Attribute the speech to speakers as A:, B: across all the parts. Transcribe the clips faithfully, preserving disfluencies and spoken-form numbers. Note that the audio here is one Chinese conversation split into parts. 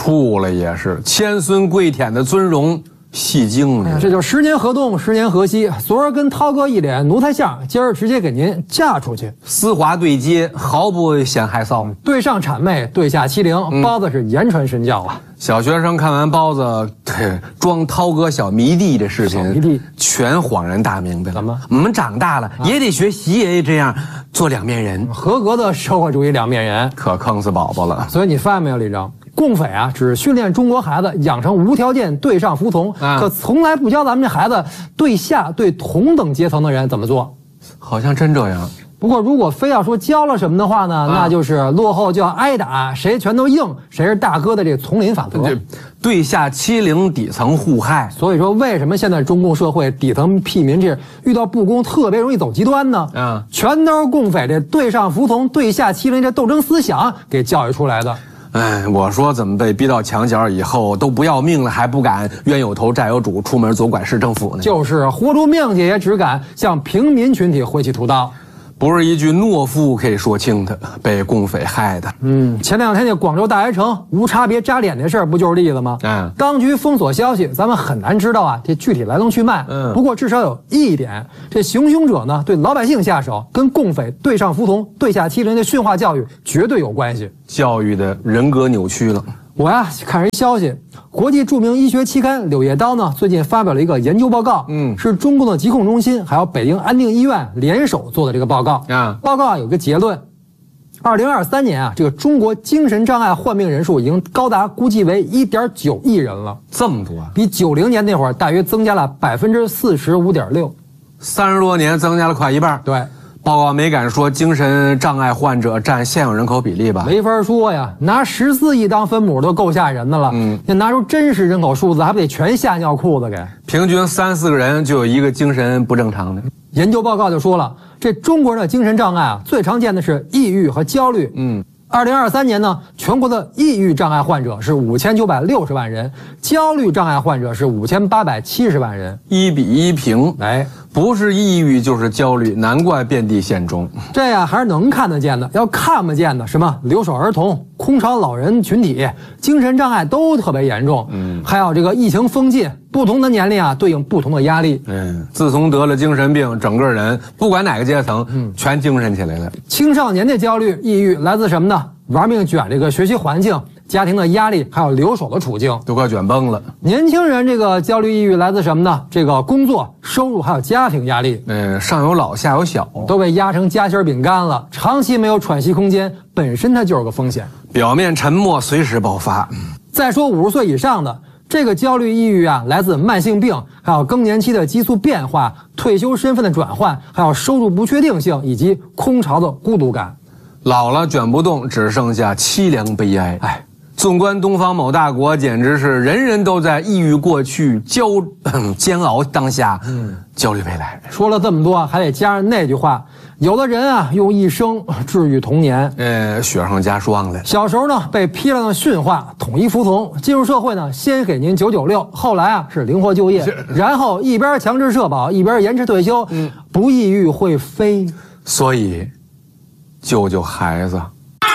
A: 处了也是千孙跪舔的尊容。戏精呢、
B: 哎，这就十年河东，十年河西。昨儿跟涛哥一脸奴才相，今儿直接给您嫁出去。
A: 丝滑对接，毫不显害臊。
B: 对上谄媚，对下欺凌，嗯、包子是言传身教啊。
A: 小学生看完包子装涛哥小迷弟的视频，全恍然大明白了。
B: 怎么？
A: 我们长大了、啊、也得学习爷爷这样做两面人，
B: 合格的社会主义两面人，
A: 可坑死宝宝了。
B: 所以你发现没有，李征？共匪啊，只训练中国孩子养成无条件对上服从，啊、可从来不教咱们这孩子对下对同等阶层的人怎么做。
A: 好像真这样。
B: 不过如果非要说教了什么的话呢，啊、那就是落后就要挨打，谁拳头硬谁是大哥的这个丛林法则。
A: 对下欺凌，底层互害。
B: 所以说，为什么现在中共社会底层屁民这遇到不公特别容易走极端呢？啊，全都是共匪这对上服从、对下欺凌这斗争思想给教育出来的。
A: 哎，我说怎么被逼到墙角以后都不要命了，还不敢冤有头债有主，出门左拐市政府呢？
B: 就是活出命去也只敢向平民群体挥起屠刀。
A: 不是一句懦夫可以说清的，被共匪害的。
B: 嗯，前两天那广州大学城无差别扎脸的事儿，不就是例子吗？嗯，当局封锁消息，咱们很难知道啊这具体来龙去脉。嗯，不过至少有一点，这行凶者呢对老百姓下手，跟共匪对上服从、对下欺凌的驯化教育绝对有关系。
A: 教育的人格扭曲了。
B: 我呀看人消息，国际著名医学期刊《柳叶刀》呢最近发表了一个研究报告，嗯，是中共的疾控中心还有北京安定医院联手做的这个报告啊。报告啊有个结论，二零二三年啊，这个中国精神障碍患病人数已经高达估计为一点九亿人了，
A: 这么多，
B: 比九零年那会儿大约增加了百分之四十五点六，
A: 三十多年增加了快一半。
B: 对。
A: 报告没敢说精神障碍患者占现有人口比例吧？
B: 没法说呀，拿十四亿当分母都够吓人的了。嗯，你拿出真实人口数字，还不得全吓尿裤子给？
A: 平均三四个人就有一个精神不正常的。
B: 研究报告就说了，这中国人的精神障碍啊，最常见的是抑郁和焦虑。嗯。二零二三年呢，全国的抑郁障碍患者是五千九百六十万人，焦虑障碍患者是五千八百七十万人，
A: 一比一平。
B: 哎，
A: 不是抑郁就是焦虑，难怪遍地现踪。
B: 这呀还是能看得见的，要看不见的，什么留守儿童、空巢老人群体、精神障碍都特别严重。嗯，还有这个疫情封禁，不同的年龄啊对应不同的压力。
A: 嗯，自从得了精神病，整个人不管哪个阶层，嗯，全精神起来了。
B: 青少年的焦虑、抑郁来自什么呢？玩命卷这个学习环境、家庭的压力，还有留守的处境，
A: 都快卷崩了。
B: 年轻人这个焦虑、抑郁来自什么呢？这个工作、收入还有家庭压力。
A: 嗯，上有老下有小，
B: 都被压成夹心饼干了，长期没有喘息空间，本身它就是个风险。
A: 表面沉默，随时爆发。
B: 再说五十岁以上的这个焦虑、抑郁啊，来自慢性病，还有更年期的激素变化、退休身份的转换，还有收入不确定性，以及空巢的孤独感。
A: 老了卷不动，只剩下凄凉悲哀。哎，纵观东方某大国，简直是人人都在抑郁过去，焦煎熬当下，嗯，焦虑未来。
B: 说了这么多，还得加上那句话：有的人啊，用一生治愈童年，
A: 呃，雪上加霜了。
B: 小时候呢，被批量的驯化，统一服从；进入社会呢，先给您九九六，后来啊是灵活就业，然后一边强制社保，一边延迟退休，嗯，不抑郁会飞。
A: 所以。救救孩子！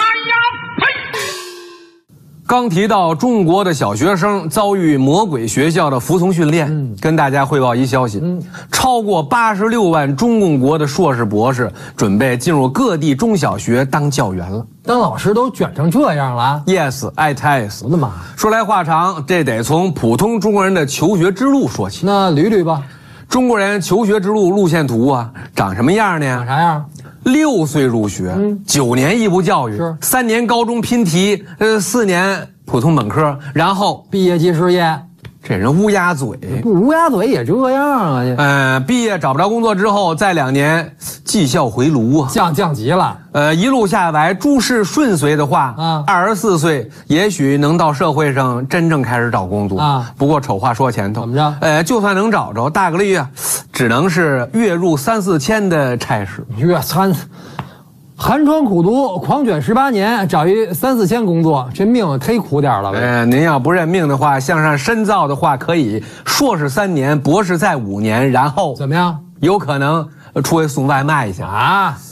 A: 刚提到中国的小学生遭遇魔鬼学校的服从训练，嗯、跟大家汇报一消息：嗯、超过八十六万中共国的硕士博士准备进入各地中小学当教员了。
B: 当老师都卷成这样了
A: ？Yes, it is。
B: 我的妈！
A: 说来话长，这得从普通中国人的求学之路说起。
B: 那捋捋吧。
A: 中国人求学之路路线图啊，长什么样呢？
B: 长啥样？
A: 六岁入学，嗯、九年义务教育，三年高中拼题，呃，四年普通本科，然后
B: 毕业即失业。
A: 这人乌鸦嘴，
B: 不乌鸦嘴也这样啊！
A: 呃，毕业找不着工作之后，再两年绩效回炉啊，
B: 降降级了。
A: 呃，一路下来，诸事顺遂的话，啊，二十四岁也许能到社会上真正开始找工作啊。不过丑话说前头，
B: 怎么着？
A: 呃，就算能找着，大概率啊，只能是月入三四千的差事。
B: 月三。寒窗苦读，狂卷十八年，找一三四千工作，这命忒苦点了呗。
A: 呃，您要不认命的话，向上深造的话，可以硕士三年，博士再五年，然后
B: 怎么样？
A: 有可能出去送外卖去
B: 啊。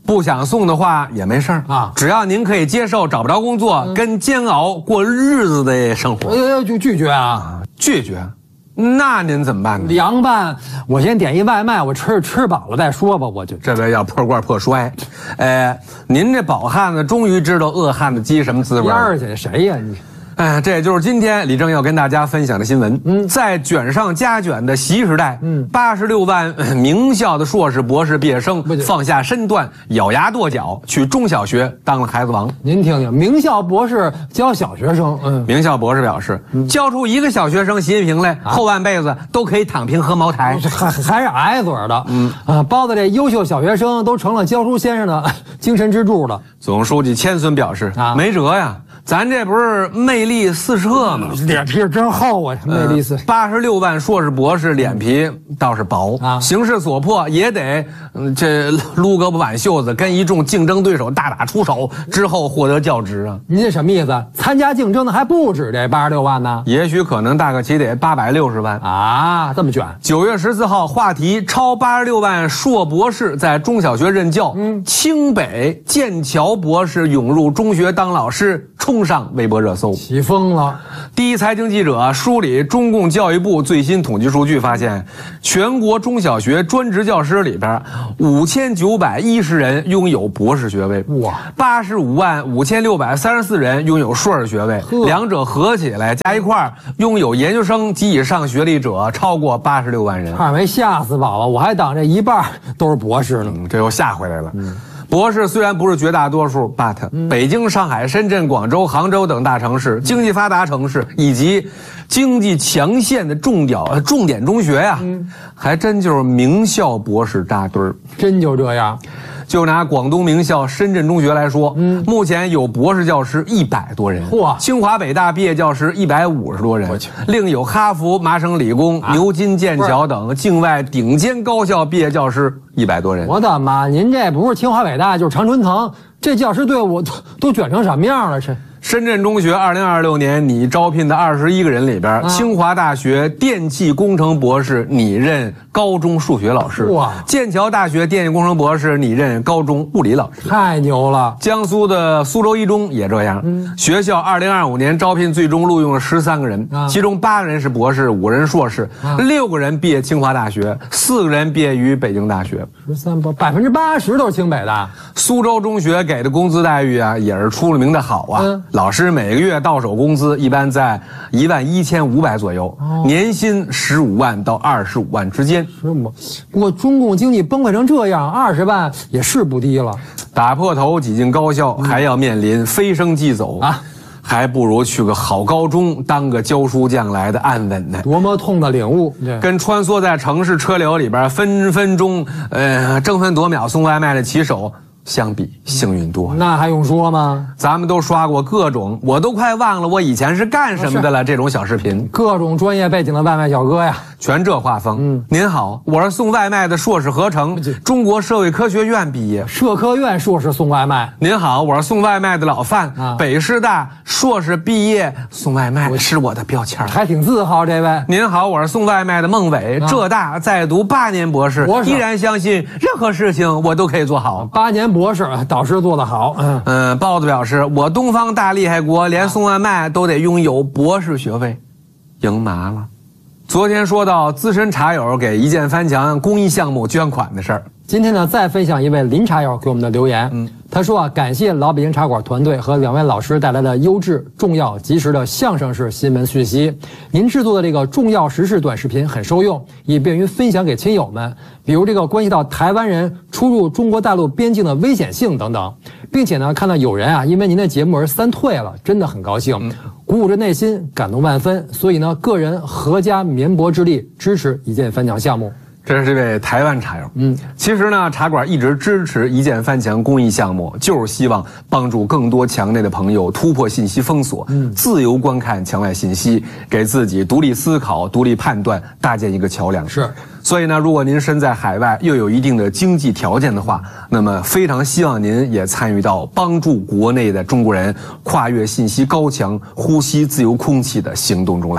A: 不想送的话也没事儿啊，只要您可以接受找不着工作、嗯、跟煎熬过日子的生活。
B: 呃，就拒绝啊，
A: 拒绝。那您怎么办呢？
B: 凉拌，我先点一外卖，我吃吃饱了再说吧。我就
A: 这位要破罐破摔，哎，您这饱汉子终于知道饿汉子饥什么滋味。
B: 二姐谁呀你？
A: 哎，这也就是今天李正要跟大家分享的新闻。嗯，在卷上加卷的习时代，嗯，八十六万名校的硕士、博士毕业生放下身段，咬牙跺脚，去中小学当了孩子王。
B: 您听听，名校博士教小学生，嗯，
A: 名校博士表示，嗯、教出一个小学生习近平来，啊、后半辈子都可以躺平喝茅台，
B: 还还是挨嘴的。嗯啊，包子这优秀小学生都成了教书先生的精神支柱了。
A: 总书记千孙表示，啊，没辙呀。咱这不是魅力四射吗？
B: 脸皮真厚啊！魅力四
A: 八十六万硕士博士脸皮倒是薄啊，形势所迫也得嗯这撸胳膊挽袖子，跟一众竞争对手大打出手，之后获得教职啊。
B: 您这什么意思？参加竞争的还不止这八十六万呢？
A: 也许可能大个起得八百六十万
B: 啊！这么卷。
A: 九月十四号，话题超八十六万硕博士在中小学任教，嗯，清北剑桥博士涌入中学当老师。冲上微博热搜，
B: 起风了。
A: 第一财经记者梳理中共教育部最新统计数据，发现全国中小学专职教师里边，五千九百一十人拥有博士学位，哇，八十五万五千六百三十四人拥有硕士学位，两者合起来加一块，拥有研究生及以上学历者超过八十六万人。
B: 差点没吓死宝宝，我还当这一半都是博士呢，
A: 嗯、这又吓回来了。嗯，博士虽然不是绝大多数 ，but、嗯、北京、上海、深圳、广州、杭州等大城市、经济发达城市以及经济强县的重点重点中学呀、啊嗯，还真就是名校博士扎堆儿，
B: 真就这样。
A: 就拿广东名校深圳中学来说，嗯，目前有博士教师一百多人，嚯！清华北大毕业教师一百五十多人，另有哈佛、麻省理工、啊、牛津、剑桥等境外顶尖高校毕业教师一百多人。
B: 我的妈！您这不是清华北大就是常春藤，这教师队伍都都卷成什么样了？这。
A: 深圳中学二零二六年拟招聘的二十一个人里边、啊，清华大学电气工程博士拟任高中数学老师，哇！剑桥大学电气工程博士拟任高中物理老师，
B: 太牛了！
A: 江苏的苏州一中也这样，嗯、学校二零二五年招聘最终录用了十三个人、啊，其中八个人是博士，五人硕士，啊、六个人毕业清华大学，四个人毕业于北京大学，
B: 十三不百分之八十都是清北的。
A: 苏州中学给的工资待遇啊，也是出了名的好啊。嗯，老师每个月到手工资一般在一万一千五百左右，哦、年薪十五万到二十五万之间。
B: 是吗？不过中共经济崩溃成这样，二十万也是不低了。
A: 打破头挤进高校，还要面临飞升即走啊，还不如去个好高中当个教书匠来的安稳呢。
B: 多么痛的领悟！
A: 跟穿梭在城市车流里边分分钟呃争分夺秒送外卖的骑手相比幸运多了，
B: 那还用说吗？
A: 咱们都刷过各种，我都快忘了我以前是干什么的了。这种小视频，
B: 各种专业背景的外卖小哥呀，
A: 全这画风。嗯，您好，我是送外卖的硕士合成，中国社会科学院毕业，
B: 社科院硕士送外卖。
A: 您好，我是送外卖的老范，啊、北师大硕士毕业，送外卖是我的标签，
B: 还挺自豪。这位，
A: 您好，我是送外卖的孟伟，浙、啊、大在读八年博士，依然相信任何事情我都可以做好。
B: 八年博士，导师做得好。
A: 嗯嗯，包子表示，我东方大厉害国连送外卖都得拥有博士学位，赢麻了。昨天说到资深茶友给一键翻墙公益项目捐款的事儿，
B: 今天呢再分享一位林茶友给我们的留言。嗯，他说啊，感谢老北京茶馆团队和两位老师带来的优质、重要、及时的相声式新闻讯息。您制作的这个重要时事短视频很受用，也便于分享给亲友们，比如这个关系到台湾人出入中国大陆边境的危险性等等。并且呢，看到有人啊因为您的节目而三退了，真的很高兴，鼓舞着内心，感动万分。所以呢，个人合家绵薄之力支持一键翻墙项目。
A: 这是这位台湾茶友。嗯，其实呢，茶馆一直支持一键翻墙公益项目，就是希望帮助更多墙内的朋友突破信息封锁，嗯，自由观看墙外信息，给自己独立思考、独立判断搭建一个桥梁。
B: 是。
A: 所以呢，如果您身在海外又有一定的经济条件的话，那么非常希望您也参与到帮助国内的中国人跨越信息高墙、呼吸自由空气的行动中来。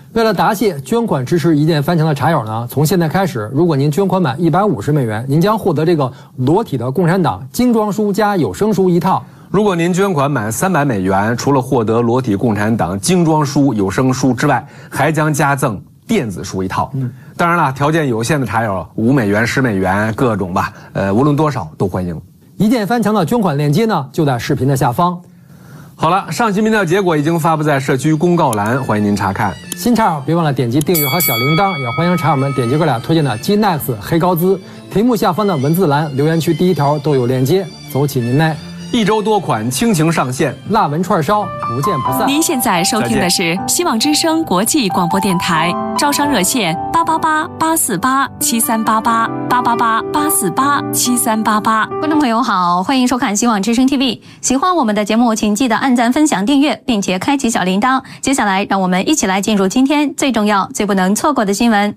B: 为了答谢捐款支持一键翻墙的茶友呢，从现在开始，如果您捐款满一百五十美元，您将获得这个裸体的共产党精装书加有声书一套。
A: 如果您捐款满三百美元，除了获得裸体共产党精装书、有声书之外，还将加赠电子书一套。嗯，当然了，条件有限的茶友，五美元、十美元各种吧，呃，无论多少都欢迎。
B: 一键翻墙的捐款链接呢，就在视频的下方。
A: 好了，上期民调结果已经发布在社区公告栏，欢迎您查看。
B: 新茶友别忘了点击订阅和小铃铛，也欢迎茶友们点击哥俩推荐的 G N E X 黑高资，屏幕下方的文字栏、留言区第一条都有链接，走起您来。
A: 一周多款倾情上线，
B: 辣文串烧，不见不散。
C: 您现在收听的是希望之声国际广播电台，招商热线八八八八四八七三八八八八八八四八七三八八。
D: 观众朋友好，欢迎收看希望之声 T V。喜欢我们的节目，请记得按赞、分享、订阅，并且开启小铃铛。接下来，让我们一起来进入今天最重要、最不能错过的新闻。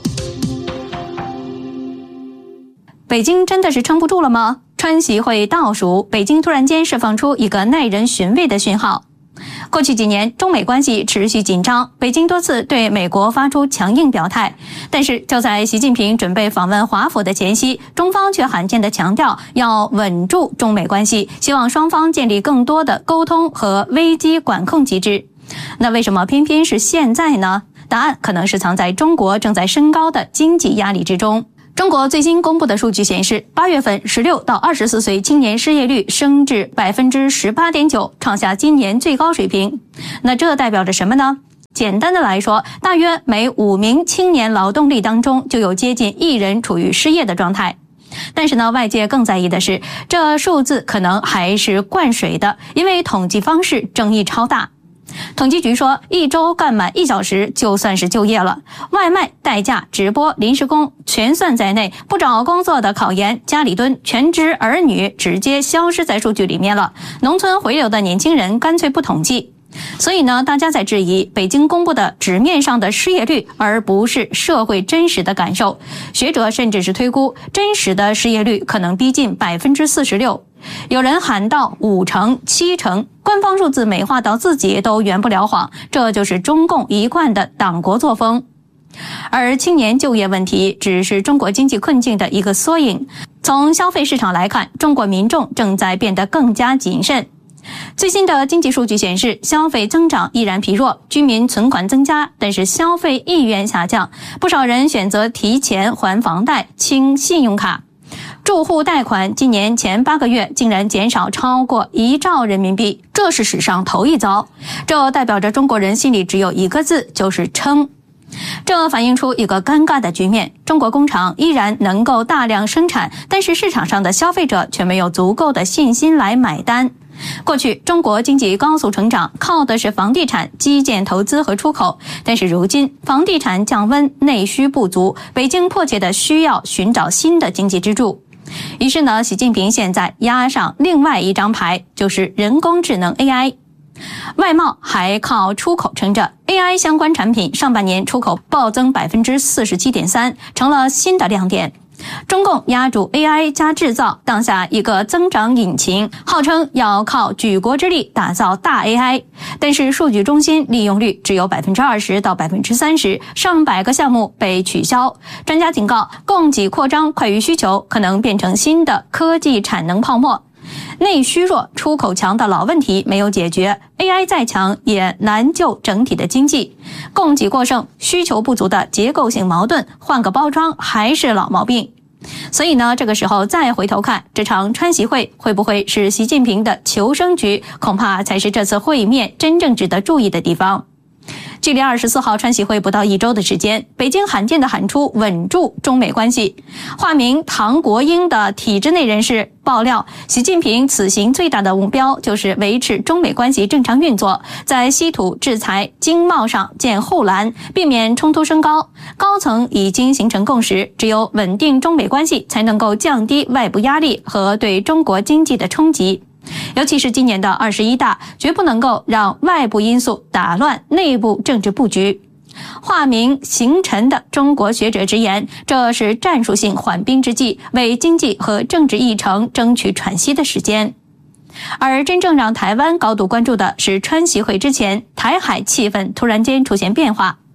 D: 北京真的是撑不住了吗？川习会倒数，北京突然间释放出一个耐人寻味的讯号。过去几年，中美关系持续紧张，北京多次对美国发出强硬表态。但是就在习近平准备访问华府的前夕，中方却罕见地强调要稳住中美关系，希望双方建立更多的沟通和危机管控机制。那为什么偏偏是现在呢？答案可能是藏在中国正在升高的经济压力之中。中国最新公布的数据显示，八月份十六到二十四岁青年失业率升至 百分之十八点九， 创下今年最高水平。那这代表着什么呢？简单的来说，大约每五名青年劳动力当中就有接近一人处于失业的状态。但是呢，外界更在意的是，这数字可能还是灌水的，因为统计方式争议超大。统计局说，一周干满一小时就算是就业了，外卖、代驾、直播、临时工全算在内，不找工作的考研、家里蹲、全职儿女直接消失在数据里面了，农村回流的年轻人干脆不统计。所以呢，大家在质疑北京公布的纸面上的失业率，而不是社会真实的感受。学者甚至是推估，真实的失业率可能逼近 百分之四十六。有人喊到五成、七成，官方数字美化到自己都圆不了谎，这就是中共一贯的党国作风。而青年就业问题只是中国经济困境的一个缩影。从消费市场来看，中国民众正在变得更加谨慎。最新的经济数据显示，消费增长依然疲弱，居民存款增加，但是消费意愿下降，不少人选择提前还房贷、清信用卡。住户贷款今年前八个月竟然减少超过一兆人民币，这是史上头一遭。这代表着中国人心里只有一个字，就是撑。这反映出一个尴尬的局面，中国工厂依然能够大量生产，但是市场上的消费者却没有足够的信心来买单。过去中国经济高速成长，靠的是房地产、基建投资和出口，但是如今房地产降温，内需不足，北京迫切的需要寻找新的经济支柱。于是呢，习近平现在压上另外一张牌，就是人工智能 A I。外贸还靠出口撑着 ，A I 相关产品上半年出口暴增 百分之四十七点三， 成了新的亮点。中共压住 A I 加制造当下一个增长引擎，号称要靠举国之力打造大 A I， 但是数据中心利用率只有 百分之二十 到 百分之三十， 上百个项目被取消。专家警告，供给扩张快于需求，可能变成新的科技产能泡沫。内需弱、出口强的老问题没有解决 ，A I 再强也难救整体的经济。供给过剩、需求不足的结构性矛盾，换个包装还是老毛病。所以呢，这个时候再回头看这场川习会会不会是习近平的求生局，恐怕才是这次会面真正值得注意的地方。距离二十四号川习会不到一周的时间，北京罕见地喊出稳住中美关系。化名唐国英的体制内人士爆料，习近平此行最大的目标就是维持中美关系正常运作，在稀土、制裁、经贸上建护栏，避免冲突升高。高层已经形成共识，只有稳定中美关系，才能够降低外部压力和对中国经济的冲击。尤其是今年的二十一大，绝不能够让外部因素打乱内部政治布局。化名行臣的中国学者直言，这是战术性缓兵之计，为经济和政治议程争取喘息的时间。而真正让台湾高度关注的是川习会之前，台海气氛突然间出现变化。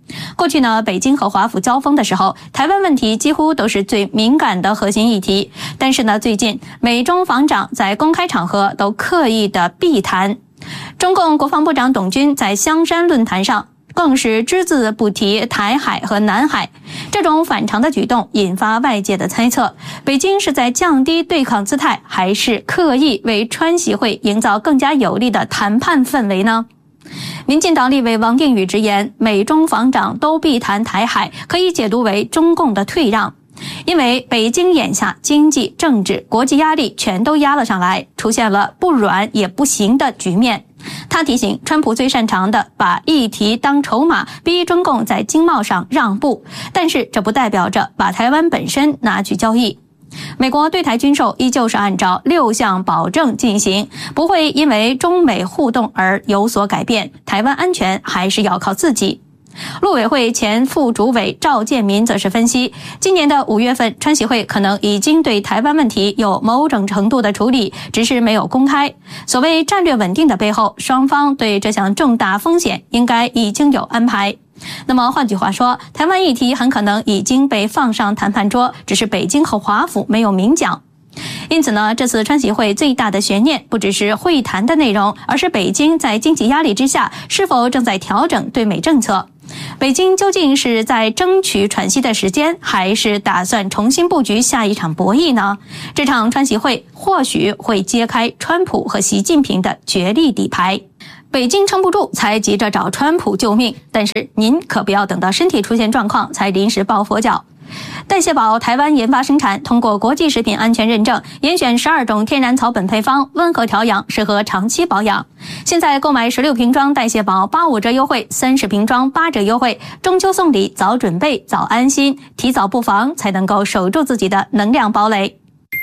D: 过去呢，北京和华府交锋的时候，台湾问题几乎都是最敏感的核心议题。但是呢，最近美中防长在公开场合都刻意的避谈。中共国防部长董军在香山论坛上更是只字不提台海和南海，这种反常的举动引发外界的猜测，北京是在降低对抗姿态，还是刻意为川习会营造更加有利的谈判氛围呢？民进党立委王定宇直言，美中防长都避谈台海，可以解读为中共的退让。因为北京眼下经济、政治、国际压力全都压了上来，出现了不软也不行的局面。他提醒，川普最擅长的把议题当筹码，逼中共在经贸上让步，但是这不代表着把台湾本身拿去交易。美国对台军售依旧是按照六项保证进行，不会因为中美互动而有所改变，台湾安全还是要靠自己。陆委会前副主委赵建民则是分析，今年的五月份，川习会可能已经对台湾问题有某种程度的处理，只是没有公开。所谓战略稳定的背后，双方对这项重大风险应该已经有安排。那么换句话说，台湾议题很可能已经被放上谈判桌，只是北京和华府没有明讲。因此呢，这次川习会最大的悬念不只是会谈的内容，而是北京在经济压力之下是否正在调整对美政策。北京究竟是在争取喘息的时间，还是打算重新布局下一场博弈呢？这场川习会或许会揭开川普和习近平的角力底牌。北京撑不住才急着找川普救命，但是您可不要等到身体出现状况才临时抱佛脚。代谢宝台湾研发生产，通过国际食品安全认证，严选十二种天然草本配方，温和调养，适合长期保养。现在购买十六瓶装代谢宝八五折优惠，三十瓶装八折优惠。中秋送礼，早准备早安心，提早布防才能够守住自己的能量堡垒。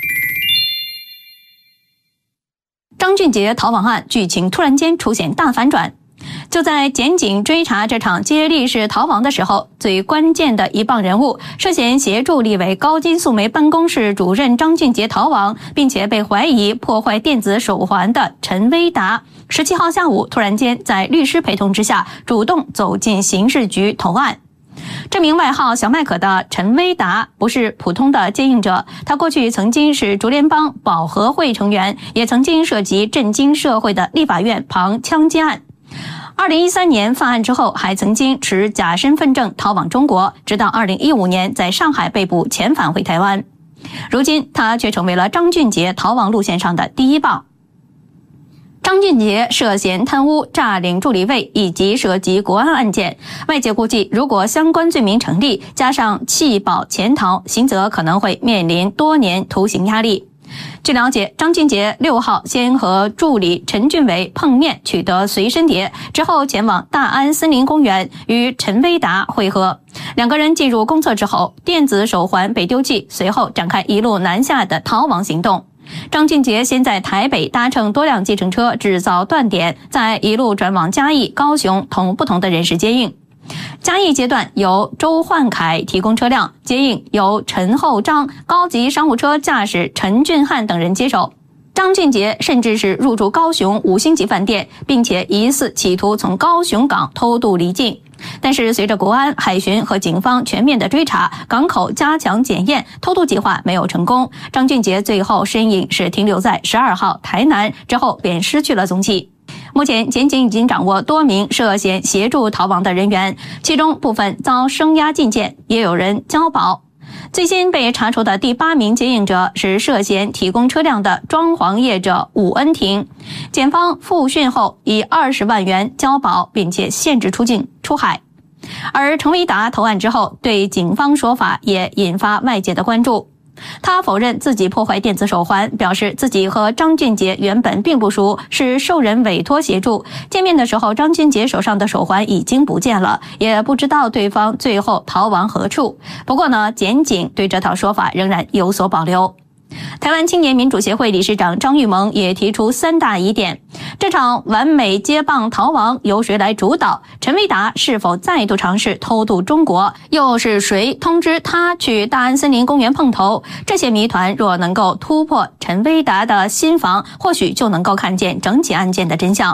D: 张俊杰逃亡案剧情突然间出现大反转。就在检警追查这场接力式逃亡的时候，最关键的一棒人物，涉嫌协助立委高金素梅办公室主任张俊杰逃亡，并且被怀疑破坏电子手环的陈威达，十七号下午突然间在律师陪同之下，主动走进刑事局投案。这名外号小麦克的陈威达不是普通的接应者，他过去曾经是竹联帮保和会成员，也曾经涉及震惊社会的立法院旁枪击案。二零一三年犯案之后，还曾经持假身份证逃往中国，直到二零一五年在上海被捕，遣返回台湾。如今他却成为了张俊杰逃亡路线上的第一棒。张俊杰涉嫌贪污、诈领助理费以及涉及国安案件，外界估计，如果相关罪名成立，加上弃保潜逃，刑责可能会面临多年徒刑压力。据了解，张俊杰六号先和助理陈俊伟碰面，取得随身碟，之后前往大安森林公园与陈威达会合。两个人进入公厕之后，电子手环被丢弃，随后展开一路南下的逃亡行动。张俊杰先在台北搭乘多辆计程车制造断点，再一路转往嘉义、高雄，同不同的人士接应。嘉义阶段由周焕凯提供车辆接应，由陈厚章高级商务车驾驶陈俊汉等人接手。张俊杰甚至是入住高雄五星级饭店，并且疑似企图从高雄港偷渡离境。但是随着国安、海巡和警方全面的追查，港口加强检验，偷渡计划没有成功。张俊杰最后身影是停留在十二号台南，之后便失去了踪迹。目前检警已经掌握多名涉嫌协助逃亡的人员，其中部分遭声押禁见，也有人交保。最新被查处的第八名接应者是涉嫌提供车辆的装潢业者武恩庭，检方复讯后以二十万元交保，并且限制出境出海。而陈威达投案之后，对警方说法也引发外界的关注。他否认自己破坏电子手环，表示自己和张俊杰原本并不熟，是受人委托协助。见面的时候，张俊杰手上的手环已经不见了，也不知道对方最后逃往何处。不过呢，检警对这套说法仍然有所保留。台湾青年民主协会理事长张玉萌也提出三大疑点：这场完美接棒逃亡由谁来主导？陈威达是否再度尝试偷渡中国？又是谁通知他去大安森林公园碰头？这些谜团若能够突破陈威达的心防，或许就能够看见整起案件的真相。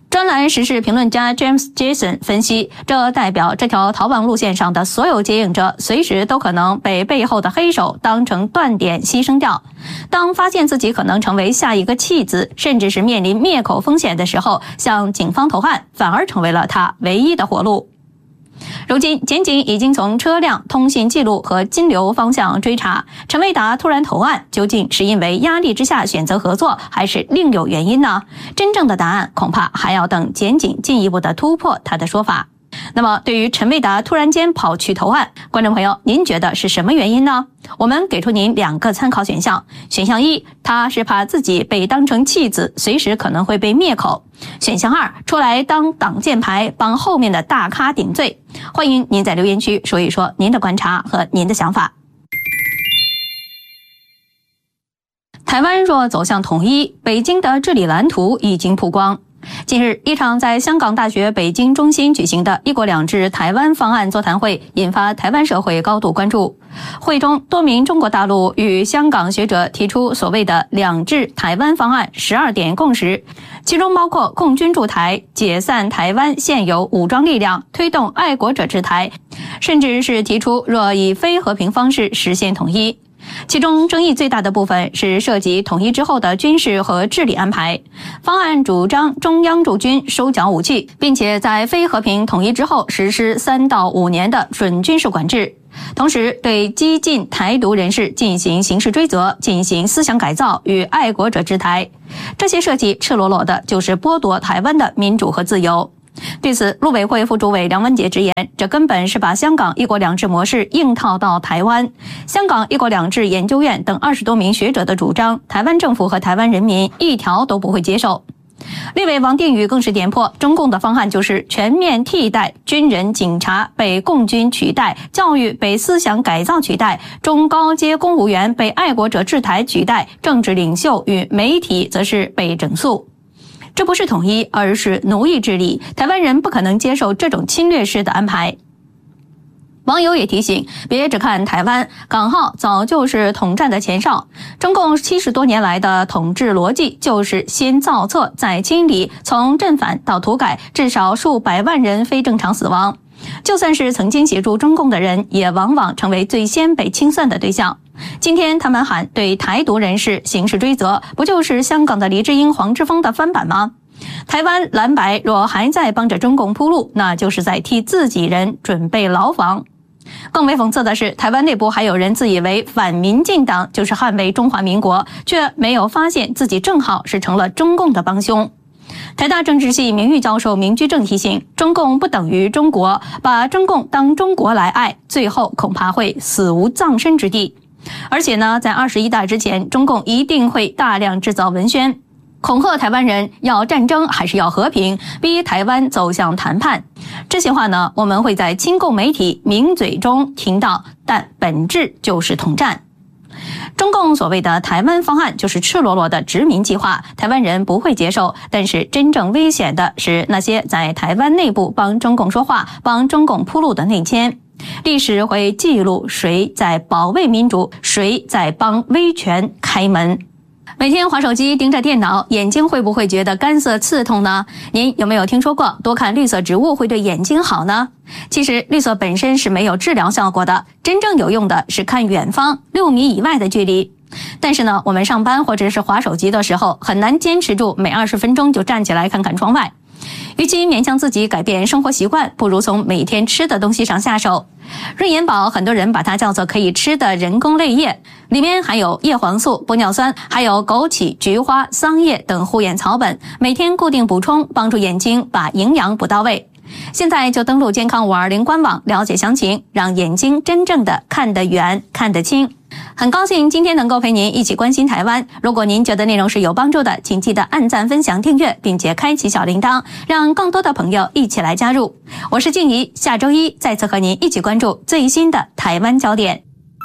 D: 专栏时事评论家 James Jason 分析，这代表这条逃亡路线上的所有接应者随时都可能被背后的黑手当成断点牺牲掉。当发现自己可能成为下一个弃子，甚至是面临灭口风险的时候，向警方投案反而成为了他唯一的活路。如今，检警已经从车辆、通信记录和金流方向追查陈卫达突然投案，究竟是因为压力之下选择合作，还是另有原因呢？真正的答案恐怕还要等检警进一步的突破他的说法。那么，对于陈卫达突然间跑去投案，观众朋友，您觉得是什么原因呢？我们给出您两个参考选项。选项一，他是怕自己被当成弃子，随时可能会被灭口。选项二，出来当挡箭牌，帮后面的大咖顶罪。欢迎您在留言区说一说您的观察和您的想法。台湾若走向统一，北京的治理蓝图已经曝光。近日，一场在香港大学北京中心举行的一国两制台湾方案座谈会引发台湾社会高度关注。会中，多名中国大陆与香港学者提出所谓的两制台湾方案十二点共识，其中包括共军驻台、解散台湾现有武装力量、推动爱国者治台，甚至是提出若以非和平方式实现统一。其中争议最大的部分是涉及统一之后的军事和治理安排。方案主张中央驻军收缴武器，并且在非和平统一之后实施三到五年的准军事管制，同时对激进台独人士进行刑事追责，进行思想改造与爱国者治台。这些设计赤裸裸的就是剥夺台湾的民主和自由。对此，陆委会副主委梁文杰直言，这根本是把香港一国两制模式硬套到台湾。香港一国两制研究院等二十多名学者的主张，台湾政府和台湾人民一条都不会接受。立委王定宇更是点破，中共的方案就是全面替代军人、警察被共军取代，教育被思想改造取代，中高阶公务员被爱国者治台取代，政治领袖与媒体则是被整肃。这不是统一，而是奴役治理。台湾人不可能接受这种侵略式的安排。网友也提醒，别只看台湾，港澳早就是统战的前哨。中共七十多年来的统治逻辑就是先造册再清理，从正反到土改，至少数百万人非正常死亡。就算是曾经协助中共的人，也往往成为最先被清算的对象。今天他们喊对台独人士刑事追责，不就是香港的黎智英、黄之锋的翻版吗？台湾蓝白若还在帮着中共铺路，那就是在替自己人准备牢房。更为讽刺的是，台湾内部还有人自以为反民进党就是捍卫中华民国，却没有发现自己正好是成了中共的帮凶。台大政治系名誉教授明居正提醒，中共不等于中国，把中共当中国来爱，最后恐怕会死无葬身之地。而且呢，在二十一大之前，中共一定会大量制造文宣，恐吓台湾人要战争还是要和平，逼台湾走向谈判。这些话呢，我们会在亲共媒体名嘴中听到，但本质就是统战。中共所谓的台湾方案就是赤裸裸的殖民计划，台湾人不会接受。但是真正危险的是那些在台湾内部帮中共说话、帮中共铺路的内奸。历史会记录谁在保卫民主，谁在帮威权开门。每天滑手机盯着电脑，眼睛会不会觉得干涩刺痛呢？您有没有听说过多看绿色植物会对眼睛好呢？其实绿色本身是没有治疗效果的，真正有用的是看远方六米以外的距离。但是呢，我们上班或者是滑手机的时候，很难坚持住每二十分钟就站起来看看窗外。与其勉强自己改变生活习惯，不如从每天吃的东西上下手。润颜宝很多人把它叫做可以吃的人工泪液，里面含有叶黄素、玻尿酸，还有枸杞、菊花、桑叶等护眼草本，每天固定补充，帮助眼睛把营养补到位。现在就登录健康五二零官网了解详情，让眼睛真正的看得远、看得清。很高兴今天能够陪您一起关心台湾。如果您觉得内容是有帮助的，请记得按赞、分享、订阅，并且开启小铃铛，让更多的朋友一起来加入。我是静怡，下周一再次和您一起关注最新的台湾焦点。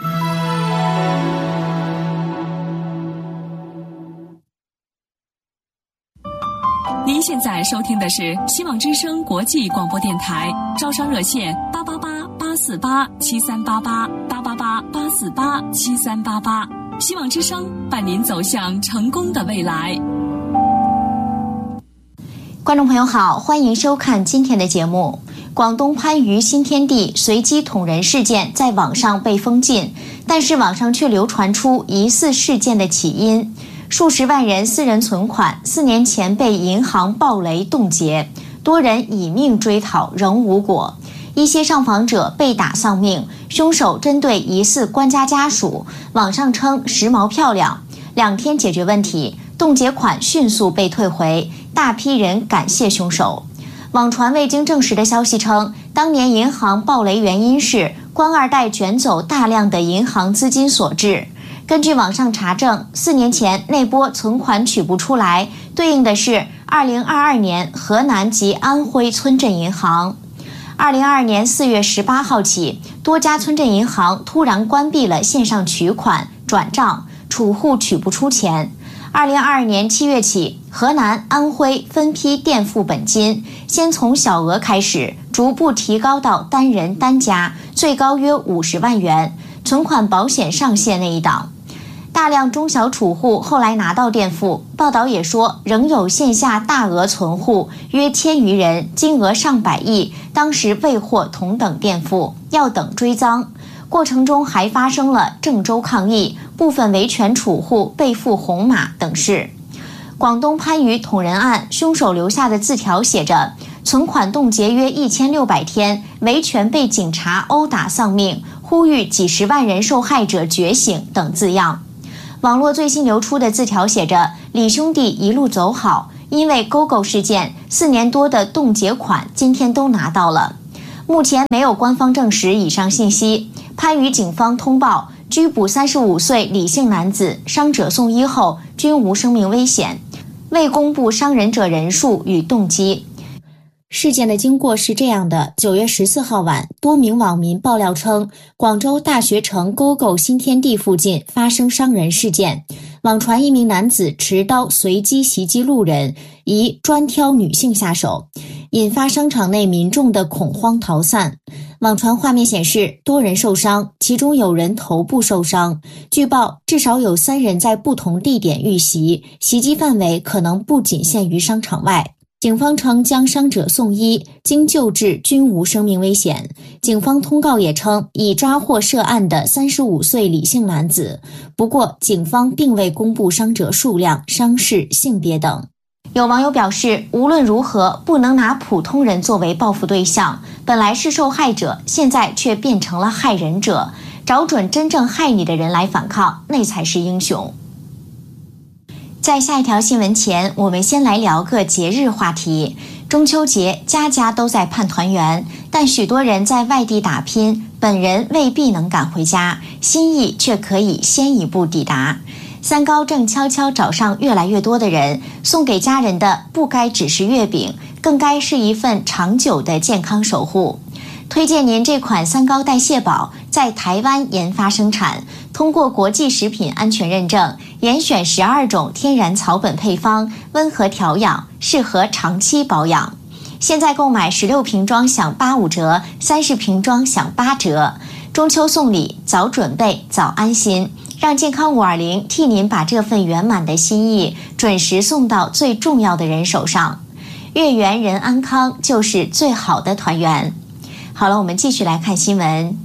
C: 您现在收听的是希望之声国际广播电台，招商热线八八八八四八七三八八八八八八四八七三八八，希望之声伴您走向成功的未来。
E: 观众朋友好，欢迎收看今天的节目。广东番禺新天地随机捅人事件在网上被封禁，但是网上却流传出疑似事件的起因。数十万人私人存款四年前被银行暴雷冻结，多人以命追讨仍无果，一些上访者被打丧命。凶手针对疑似官家家属，网上称时髦漂亮，两天解决问题，冻结款迅速被退回，大批人感谢凶手。网传未经证实的消息称，当年银行暴雷原因是官二代卷走大量的银行资金所致。根据网上查证，四年前那波存款取不出来，对应的是二零二二年河南及安徽村镇银行。二零二二年四月十八号起，多家村镇银行突然关闭了线上取款、转账，储户取不出钱。二零二二年七月起，河南、安徽分批垫付本金，先从小额开始，逐步提高到单人单家，最高约五十万元，存款保险上限那一档。大量中小储户后来拿到垫付，报道也说，仍有线下大额存户约千余人，金额上百亿，当时未获同等垫付，要等追赃。过程中还发生了郑州抗议，部分维权储户被付红码等事。广东番禺捅人案，凶手留下的字条写着存款冻结约一千六百天，维权被警察殴打丧命，呼吁几十万人受害者觉醒等字样。网络最新流出的字条写着李兄弟一路走好，因为勾勾事件，四年多的冻结款今天都拿到了。目前没有官方证实以上信息。番禺警方通报拘捕三十五岁李姓男子，伤者送医后均无生命危险，未公布伤人者人数与动机。事件的经过是这样的：九月十四号晚，多名网民爆料称，广州大学城沟沟新天地附近发生伤人事件，网传一名男子持刀随机袭击路人，疑专挑女性下手，引发商场内民众的恐慌逃散。网传画面显示，多人受伤，其中有人头部受伤。据报，至少有三人在不同地点遇袭，袭击范围可能不仅限于商场外。警方称将伤者送医，经救治均无生命危险。警方通告也称已抓获涉案的三十五岁李姓男子，不过警方并未公布伤者数量、伤势、性别等。有网友表示，无论如何不能拿普通人作为报复对象，本来是受害者，现在却变成了害人者，找准真正害你的人来反抗，那才是英雄。在下一条新闻前，我们先来聊个节日话题。中秋节家家都在盼团圆，但许多人在外地打拼，本人未必能赶回家，心意却可以先一步抵达。三高正悄悄找上越来越多的人，送给家人的不该只是月饼，更该是一份长久的健康守护。推荐您这款三高代谢宝，在台湾研发生产，通过国际食品安全认证，严选十二种天然草本配方，温和调养，适合长期保养。现在购买十六瓶装享八五折，三十瓶装享八折。中秋送礼，早准备早安心，让健康五二零替您把这份圆满的心意准时送到最重要的人手上。月圆人安康，就是最好的团圆。好了，我们继续来看新闻。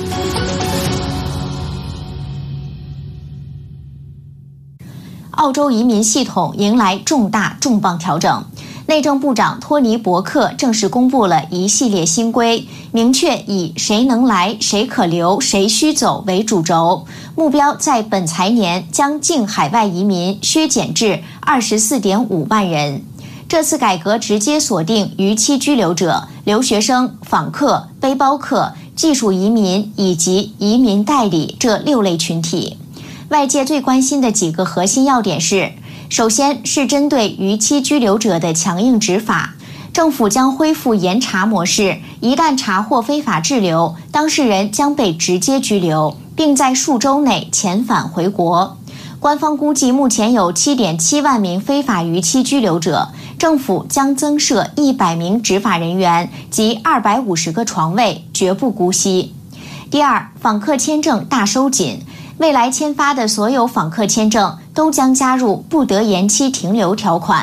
E: 澳洲移民系统迎来重大重磅调整，内政部长托尼·伯克正式公布了一系列新规，明确以谁能来、谁可留、谁需走为主轴，目标在本财年将净海外移民削减至 二十四点五万人。这次改革直接锁定逾期居留者、留学生、访客、背包客、技术移民以及移民代理这六类群体。外界最关心的几个核心要点是：首先是针对逾期居留者的强硬执法，政府将恢复严查模式，一旦查获非法滞留，当事人将被直接拘留，并在数周内遣返回国。官方估计目前有 七点七万名非法逾期居留者，政府将增设一百名执法人员及二百五十个床位，绝不姑息。第二，访客签证大收紧，未来签发的所有访客签证都将加入不得延期停留条款，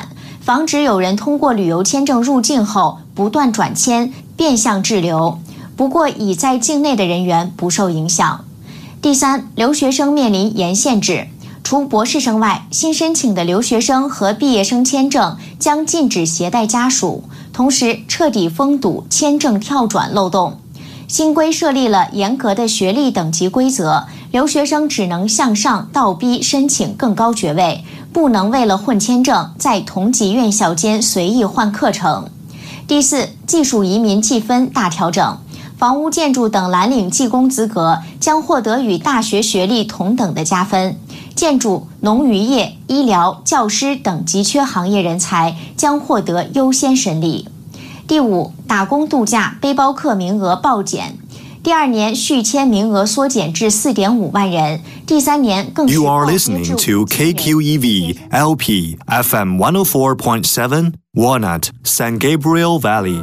E: 防止有人通过旅游签证入境后不断转签，变相滞留。不过，已在境内的人员不受影响。第三，留学生面临严限制。除博士生外，新申请的留学生和毕业生签证将禁止携带家属，同时彻底封堵签证跳转漏洞。新规设立了严格的学历等级规则，留学生只能向上倒逼申请更高学位，不能为了混签证在同级院校间随意换课程。第四，技术移民计分大调整。房屋建筑等蓝领技工资格将获得与大学学历同等的加分，建筑、农渔业、医疗、教师等急缺行业人才将获得优先审理。第五，打工度假背包客名额暴减，第二年续签名额缩减至 四点五万人，第三年更是
F: You are listening to K Q E V L P F M one oh four point seven Walnut San Gabriel Valley。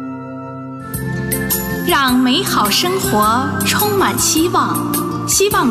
G: 让美好生活充满希望，希望